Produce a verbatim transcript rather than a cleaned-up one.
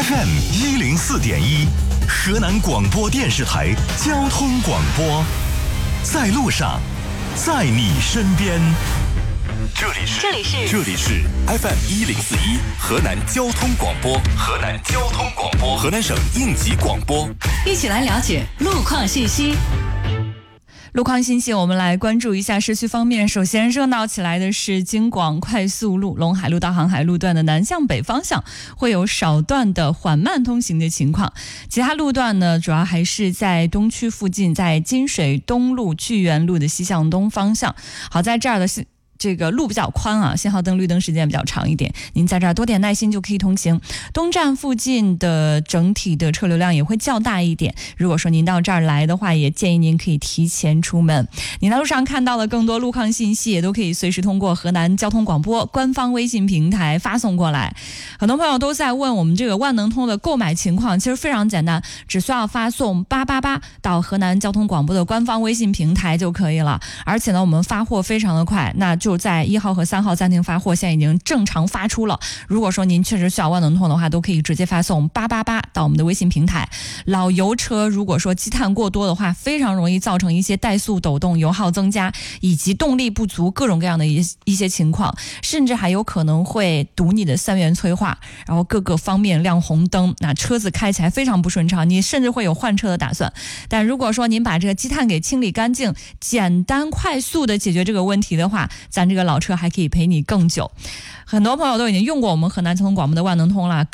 F M 一零四点一，河南广播电视台交通广播，在路上，在你身边。这里是这里是这里是 F M 一零四一河南交通广播，河南交通广播，河南省应急广播， 一起来了解路况信息。 路况信息，我们来关注一下市区方面。首先热闹起来的是京广快速路陇海路到航海路段的南向北方向会有少段的缓慢通行的情况，其他路段呢主要还是在东区附近，在金水东路巨源路的西向东方向。好在这儿的是这个路比较宽啊，信号灯绿灯时间比较长一点，您在这儿多点耐心就可以通行。东站附近的整体的车流量也会较大一点，如果说您到这儿来的话，也建议您可以提前出门。您在路上看到了更多路况信息，也都可以随时通过河南交通广播官方微信平台发送过来。很多朋友都在问我们这个万能通的购买情况，其实非常简单，只需要发送八八八到河南交通广播的官方微信平台就可以了。而且呢，我们发货非常的快，那就在一号和三号暂停发货，现在已经正常发出了。如果说您确实需要万能通的话，都可以直接发送八八八到我们的微信平台。老油车如果说积碳过多的话，非常容易造成一些怠速抖动、油耗增加以及动力不足各种各样的一一些情况，甚至还有可能会堵你的三元催化，然后各个方面亮红灯，那车子开起来非常不顺畅，你甚至会有换车的打算。但如果说您把这个积碳给清理干净，简单快速的解决这个问题的话，咱这个老车还可以陪你更久。很多朋友都已经用过我们河南交通广播的万能通了，